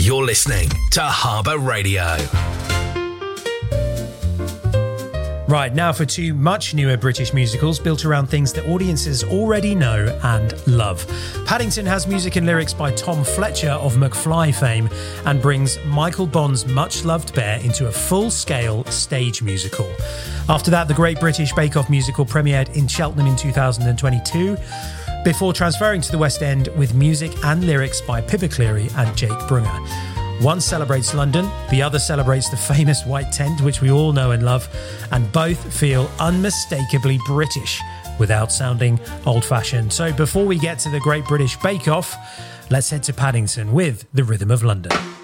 You're listening to Harbour Radio. Right, now for two much newer British musicals built around things that audiences already know and love. Paddington has music and lyrics by Tom Fletcher of McFly fame and brings Michael Bond's much-loved bear into a full-scale stage musical. After that, the Great British Bake Off musical premiered in Cheltenham in 2022, before transferring to the West End with music and lyrics by Pippa Cleary and Jake Brunger. One celebrates London, the other celebrates the famous White Tent, which we all know and love, and both feel unmistakably British without sounding old-fashioned. So before we get to the Great British Bake Off, let's head to Paddington with The Rhythm of London.